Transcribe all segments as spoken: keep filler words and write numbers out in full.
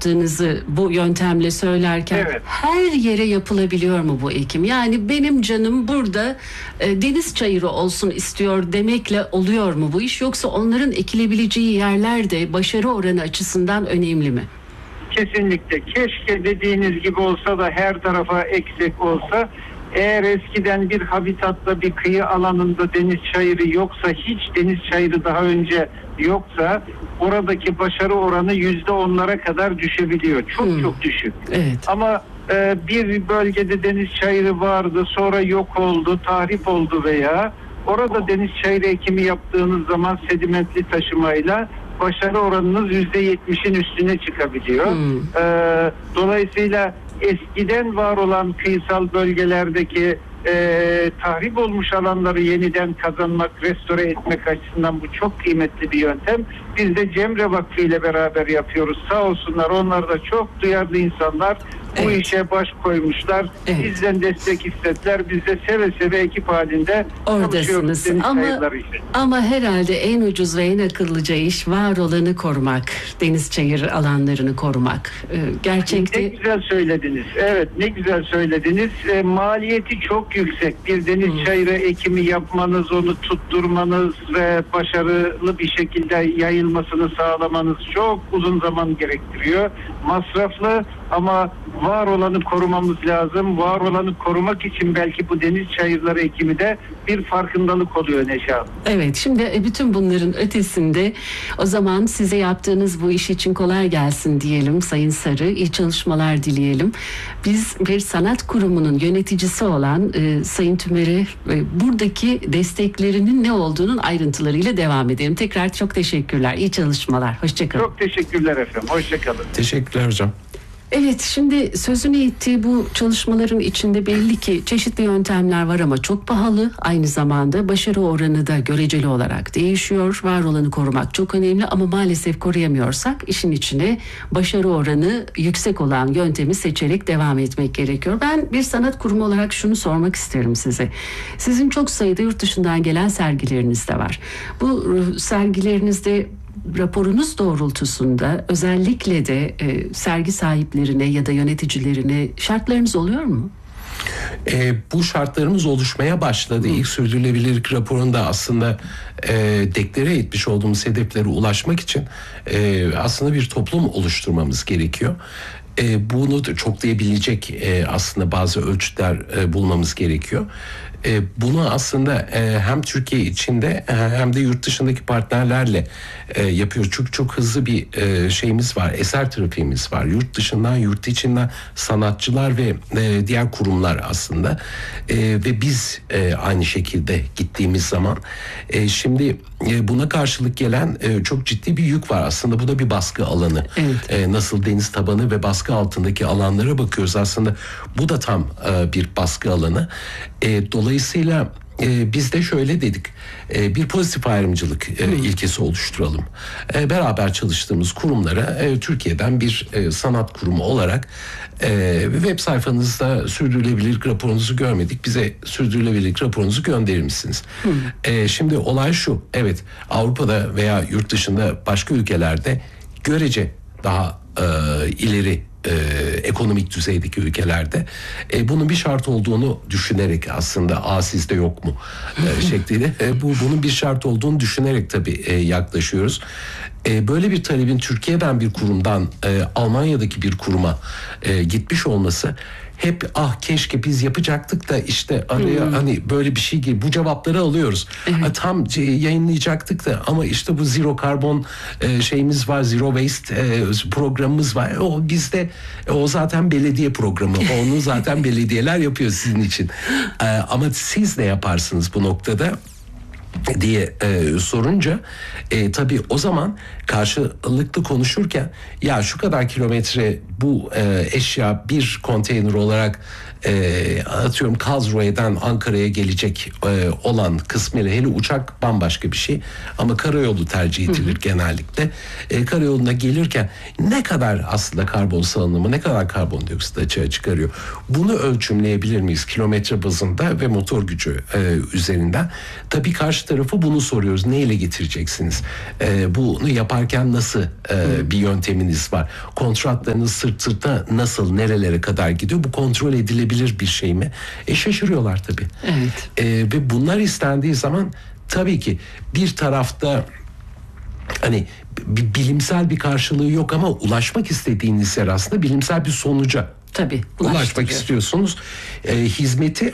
yaptığınızı bu yöntemle söylerken Evet. her yere yapılabiliyor mu bu ekim? Yani benim canım burada e, deniz çayırı olsun istiyor demekle oluyor mu bu iş? Yoksa onların ekilebileceği yerler de başarı oranı açısından önemli mi? Kesinlikle. Keşke dediğiniz gibi olsa da her tarafa eksik olsa. Eğer eskiden bir habitatta, bir kıyı alanında deniz çayırı yoksa, hiç deniz çayırı daha önce yoksa, oradaki başarı oranı yüzde onlara kadar düşebiliyor. Çok hmm. çok düşük. Evet. Ama e, bir bölgede deniz çayırı vardı, sonra yok oldu, tahrip oldu veya orada deniz çayırı ekimi yaptığınız zaman sedimentli taşımayla başarı oranınız yüzde yetmişin üstüne çıkabiliyor. Hmm. E, dolayısıyla eskiden var olan kıyısal bölgelerdeki e, tahrip olmuş alanları yeniden kazanmak, restore etmek açısından bu çok kıymetli bir yöntem. Biz de Cemre Vakfı ile beraber yapıyoruz. Sağ olsunlar, onlar da çok duyarlı insanlar. Bu evet. işe baş koymuşlar. Evet. Bizden destek istediler. Biz de seve seve ekip halinde oradasınız. Ama, ama herhalde en ucuz ve en akıllıca iş var olanı korumak. Deniz çayır alanlarını korumak. Ee, gerçekte... Ne güzel söylediniz. Evet, ne güzel söylediniz. E, maliyeti çok yüksek. Bir deniz hmm. çayırı ekimi yapmanız, onu tutturmanız ve başarılı bir şekilde yayılmasını sağlamanız çok uzun zaman gerektiriyor. Masraflı ama var olanı korumamız lazım. Var olanı korumak için belki bu deniz çayırları ekimi de bir farkındalık oluyor Neşe Hanım. Evet, şimdi bütün bunların ötesinde o zaman size yaptığınız bu iş için kolay gelsin diyelim Sayın Sarı. İyi çalışmalar dileyelim. Biz bir sanat kurumunun yöneticisi olan e, Sayın Tümer'e e, buradaki desteklerinin ne olduğunun ayrıntılarıyla devam edelim. Tekrar çok teşekkürler. İyi çalışmalar. Hoşçakalın. Çok teşekkürler efendim. Hoşçakalın. Teşekkürler hocam. Evet, şimdi sözünü ettiği bu çalışmaların içinde belli ki çeşitli yöntemler var ama çok pahalı. Aynı zamanda başarı oranı da göreceli olarak değişiyor. Var olanı korumak çok önemli ama maalesef koruyamıyorsak işin içine başarı oranı yüksek olan yöntemi seçerek devam etmek gerekiyor. Ben bir sanat kurumu olarak şunu sormak isterim size. Sizin çok sayıda yurt dışından gelen sergileriniz de var. Bu sergilerinizde raporunuz doğrultusunda özellikle de e, sergi sahiplerine ya da yöneticilerine şartlarınız oluyor mu? E, bu şartlarımız oluşmaya başladı. Hı. İlk sürdürülebilirlik raporunda aslında e, deklare etmiş olduğumuz hedeflere ulaşmak için e, aslında bir toplum oluşturmamız gerekiyor. E, bunu çoklayabilecek e, aslında bazı ölçütler e, bulmamız gerekiyor. E, bunu aslında e, hem Türkiye içinde e, hem de yurt dışındaki partnerlerle e, yapıyoruz. Çünkü çok hızlı bir e, şeyimiz var, eser trafiğimiz var. Yurt dışından, yurt içinden sanatçılar ve e, diğer kurumlar aslında. E, ve biz e, aynı şekilde gittiğimiz zaman. E, şimdi e, buna karşılık gelen e, çok ciddi bir yük var. Aslında bu da bir baskı alanı. Evet. E, nasıl deniz tabanı ve baskı altındaki alanlara bakıyoruz. Aslında bu da tam e, bir baskı alanı. E, dolayısıyla e, biz de şöyle dedik. E, bir pozitif ayrımcılık e, ilkesi oluşturalım. E, beraber çalıştığımız kurumlara e, Türkiye'den bir e, sanat kurumu olarak e, web sayfanızda sürdürülebilirlik raporunuzu görmedik. Bize sürdürülebilirlik raporunuzu gönderir misiniz? E, şimdi olay şu. Evet, Avrupa'da veya yurt dışında başka ülkelerde görece daha e, ileri e, ekonomik düzeydeki ülkelerde e, bunun bir şart olduğunu düşünerek aslında "Aa, sizde yok mu?" e, şeklinde e, bu bunun bir şart olduğunu düşünerek tabii e, yaklaşıyoruz. E, böyle bir talebin Türkiye'den bir kurumdan e, Almanya'daki bir kuruma e, gitmiş olması hep ah keşke biz yapacaktık da işte araya hmm. hani böyle bir şey gibi bu cevapları alıyoruz. Evet. Ha, tam yayınlayacaktık da ama işte bu zero karbon e, şeyimiz var, zero waste e, programımız var. O bizde e, o zaten belediye programı. Onu zaten belediyeler yapıyor sizin için. E, ama siz ne yaparsınız bu noktada diye e, sorunca e, tabii o zaman karşılıklı konuşurken ya şu kadar kilometre bu e, eşya bir konteyner olarak e, atıyorum Karlsruhe'den Ankara'ya gelecek e, olan kısmıyla hele uçak bambaşka bir şey ama karayolu tercih edilir hı hı. genellikle. E, karayoluna gelirken ne kadar aslında karbon salınımı, ne kadar karbondioksit açığa çıkarıyor? Bunu ölçümleyebilir miyiz kilometre bazında ve motor gücü e, üzerinden? Tabii karşı karşı tarafı bunu soruyoruz. Neyle getireceksiniz? E, bunu yaparken nasıl e, bir yönteminiz var? Kontratlarınız sırt sırta nasıl, nerelere kadar gidiyor? Bu kontrol edilebilir bir şey mi? E şaşırıyorlar tabii. Evet. E, ve bunlar istendiği zaman tabii ki bir tarafta hani bir bilimsel bir karşılığı yok ama ulaşmak istediğiniz yer aslında bilimsel bir sonuca Tabii, ulaşmak istiyorsunuz. E, hizmeti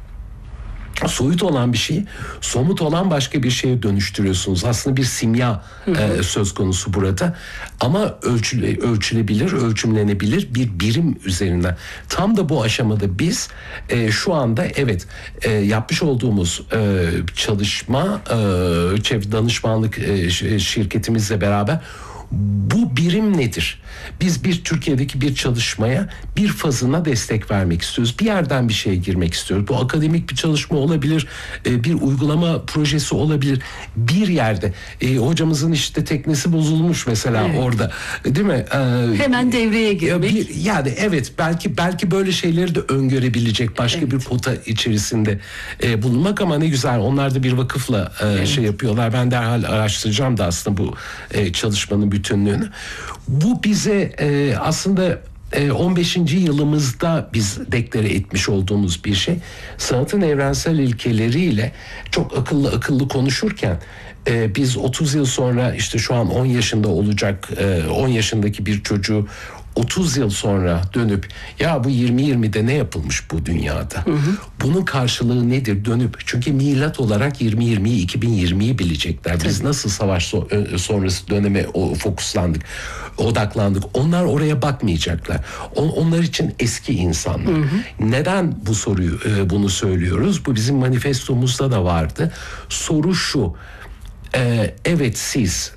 soyut olan bir şeyi somut olan başka bir şeye dönüştürüyorsunuz. Aslında bir simya e, söz konusu burada. Ama ölçüle, ölçülebilir, ölçümlenebilir bir birim üzerinden. Tam da bu aşamada biz e, şu anda evet e, yapmış olduğumuz e, çalışma e, çevre danışmanlık e, şirketimizle beraber bu birim nedir? Biz bir Türkiye'deki bir çalışmaya bir fazına destek vermek istiyoruz. Bir yerden bir şeye girmek istiyoruz. Bu akademik bir çalışma olabilir, bir uygulama projesi olabilir. Bir yerde e, hocamızın işte teknesi bozulmuş mesela evet. orada, değil mi? Ee, Hemen devreye girmek. Bir, yani evet belki belki böyle şeyleri de öngörebilecek başka evet. bir pota içerisinde e, bulunmak ama ne güzel onlar da bir vakıfla e, evet. şey yapıyorlar. Ben derhal araştıracağım da aslında bu e, çalışmanın bütünlüğünü. Bu bize e, aslında e, on beşinci yılımızda biz deklare etmiş olduğumuz bir şey. Sanatın evrensel ilkeleriyle çok akıllı akıllı konuşurken e, biz otuz yıl sonra işte şu an on yaşında olacak e, on yaşındaki bir çocuğu otuz yıl sonra dönüp ya bu yirmi yirmide ne yapılmış bu dünyada? Hı hı. Bunun karşılığı nedir dönüp? Çünkü milat olarak yirmi yirmiyi iki bin yirmiyi bilecekler. Biz Tabii. nasıl savaş sonrası döneme fokuslandık, odaklandık. Onlar oraya bakmayacaklar. Onlar için eski insanlar. Hı hı. Neden bu soruyu bunu söylüyoruz? Bu bizim manifestomuzda da vardı. Soru şu. Ee, evet siz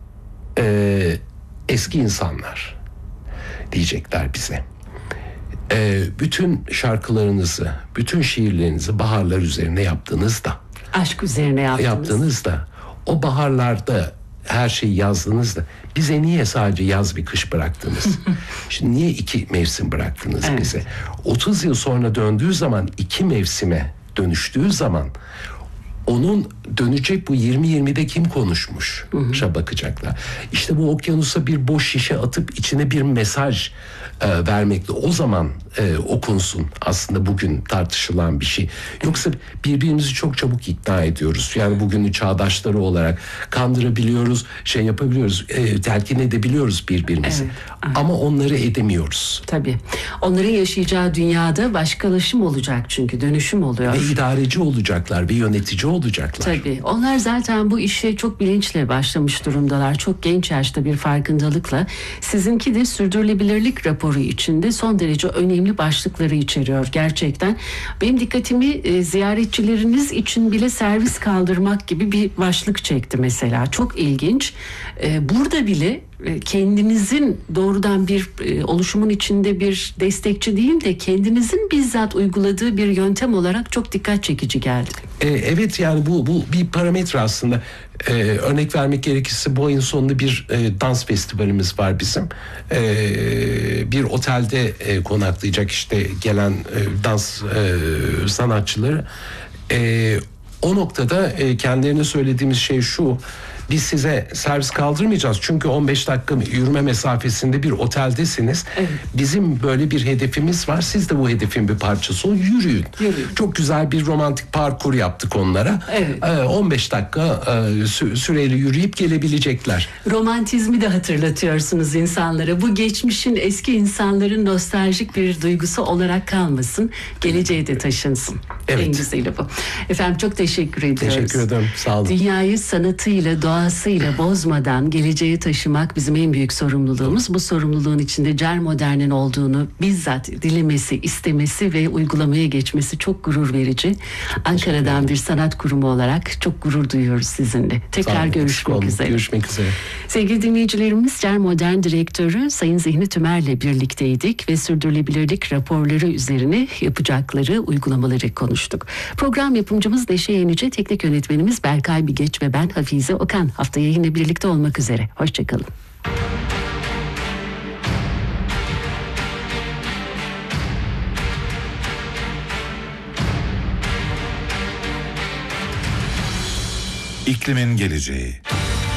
e, eski insanlar diyecekler bize. Ee, bütün şarkılarınızı, bütün şiirlerinizi baharlar üzerine yaptığınızda, aşk üzerine yaptınız. yaptığınızda, o baharlarda her şeyi yazdığınızda bize niye sadece yaz ve kış bıraktınız? Şimdi niye iki mevsim bıraktınız evet. bize? otuz yıl sonra döndüğü zaman iki mevsime dönüştüğü zaman onun dönecek bu yirmi yirmide kim konuşmuş? Şa bakacaklar. İşte bu okyanusa bir boş şişe atıp içine bir mesaj e, vermekle o zaman e, okunsun aslında bugün tartışılan bir şey. Yoksa birbirimizi çok çabuk ikna ediyoruz. Yani bugünün çağdaşları olarak kandırabiliyoruz, şey yapabiliyoruz, e, telkin edebiliyoruz birbirimizi. Evet. Ama onları edemiyoruz. Tabii. Onların yaşayacağı dünyada başkalaşım olacak çünkü dönüşüm oluyor. Ve idareci olacaklar ve yönetici olacaklar. Tabii. Onlar zaten bu işe çok bilinçle başlamış durumdalar. Çok genç yaşta bir farkındalıkla. Sizinki de sürdürülebilirlik raporu içinde son derece önemli başlıkları içeriyor gerçekten. Benim dikkatimi e, ziyaretçileriniz için bile servis kaldırmak gibi bir başlık çekti mesela. Çok ilginç. E, burada bile kendinizin doğrudan bir e, oluşumun içinde bir destekçi değil de kendinizin bizzat uyguladığı bir yöntem olarak çok dikkat çekici geldi. E, evet yani bu bu bir parametre aslında. E, örnek vermek gerekirse bu ayın sonunda bir e, dans festivalimiz var bizim. E, bir otelde e, konaklayacak işte gelen e, dans e, sanatçıları. E, o noktada e, kendilerine söylediğimiz şey şu. Biz size servis kaldırmayacağız. Çünkü on beş dakika yürüme mesafesinde bir oteldesiniz. Evet. Bizim böyle bir hedefimiz var. Siz de bu hedefin bir parçası olun. Yürüyün. Yürüyün. Çok güzel bir romantik parkur yaptık onlara. Evet. Ee, on beş dakika e, sü- süreyle yürüyüp gelebilecekler. Romantizmi de hatırlatıyorsunuz insanlara. Bu geçmişin eski insanların nostaljik bir duygusu olarak kalmasın. Geleceğe de taşınsın. Evet. En güzeli bu. Efendim çok teşekkür ediyoruz. Teşekkür ederim. Sağ olun. Dünyayı sanatıyla, doğasıyla bozmadan geleceğe taşımak bizim en büyük sorumluluğumuz. Bu sorumluluğun içinde Cer Modern'in olduğunu bizzat dilemesi, istemesi ve uygulamaya geçmesi çok gurur verici. Çok Ankara'dan bir sanat kurumu olarak çok gurur duyuyoruz sizinle. Tekrar görüşmek üzere. Görüşmek üzere. Sevgili dinleyicilerimiz, Cer Modern Direktörü Sayın Zihni Tümer'le birlikteydik ve sürdürülebilirlik raporları üzerine yapacakları uygulamaları konuştuk. Program yapımcımız Neşe Yenice, teknik yönetmenimiz Berkay Bigeç ve ben Hafize Okan. Haftaya yine birlikte olmak üzere. Hoşçakalın. İklimin geleceği.